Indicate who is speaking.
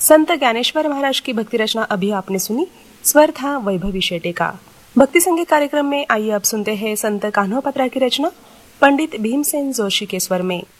Speaker 1: संत ज्ञानेश्वर महाराज की भक्ति रचना अभी आपने सुनी। स्वर था वैभवी शेटे का। भक्ति संगीत कार्यक्रम में आइए अब सुनते हैं संत कान्हो पत्रा की रचना पंडित भीमसेन जोशी के स्वर में।